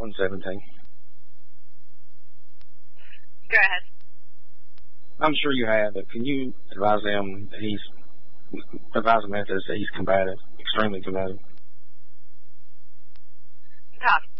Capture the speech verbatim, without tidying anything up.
one seventeen. Go ahead. I'm sure you have, but can you advise them that he's, advise the Methodists that he's combative, extremely combative? Copy.